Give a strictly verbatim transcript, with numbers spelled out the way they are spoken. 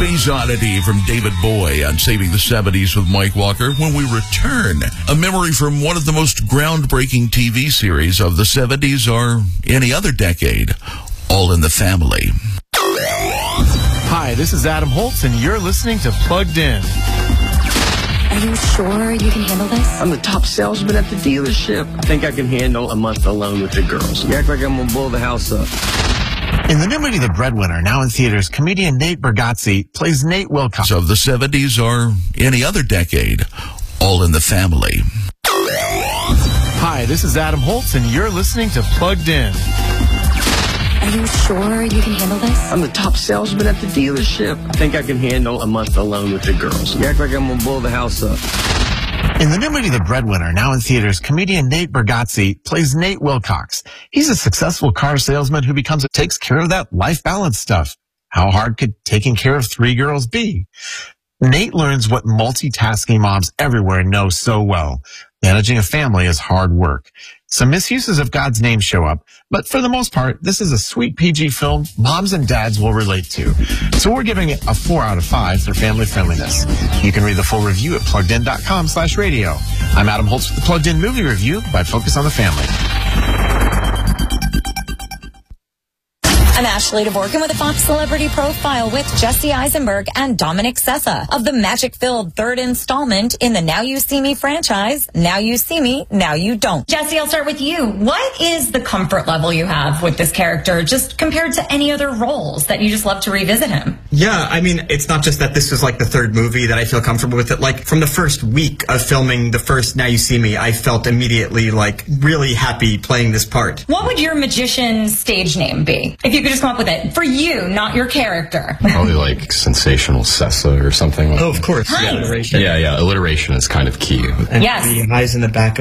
Space Oddity from David Bowie on Saving the seventies with Mike Walker. When we return, a memory from one of the most groundbreaking T V series of the seventies or any other decade, All in the Family. Hi, this is Adam Holtz, and you're listening to Plugged In. Are you sure you can handle this? I'm the top salesman at the dealership. I think I can handle a month alone with the girls. You act like I'm gonna blow the house up. In the new movie The Breadwinner, now in theaters, comedian Nate Bargatze plays Nate Wilcox. Of the seventies or any other decade, All in the Family. Hi, this is Adam Holtz, and you're listening to Plugged In. Are you sure you can handle this? I'm the top salesman at the dealership. I think I can handle a month alone with the girls. You act like I'm gonna blow the house up. In the new movie The Breadwinner, now in theaters, comedian Nate Bargatze plays Nate Wilcox. He's a successful car salesman who becomes takes care of that life balance stuff. How hard could taking care of three girls be? Nate learns what multitasking moms everywhere know so well. Managing a family is hard work. Some misuses of God's name show up, but for the most part, this is a sweet P G film moms and dads will relate to. So we're giving it a four out of five for family friendliness. You can read the full review at pluggedin.com slash radio. I'm Adam Holtz with the Plugged In Movie Review by Focus on the Family. I'm Ashley DeVorkin with a Fox Celebrity Profile with Jesse Eisenberg and Dominic Sessa of the magic-filled third installment in the Now You See Me franchise, Now You See Me, Now You Don't. Jesse, I'll start with you. What is the comfort level you have with this character, just compared to any other roles that you just love to revisit him? Yeah, I mean, it's not just that this is like the third movie that I feel comfortable with it. Like, from the first week of filming the first Now You See Me, I felt immediately, like, really happy playing this part. What would your magician stage name be? If you could just come up with it. For you, not your character. Probably like Sensational Sessa or something. Oh, of course. Hi. Yeah, alliteration. Yeah, yeah, alliteration is kind of key. And Yes. the eyes in the back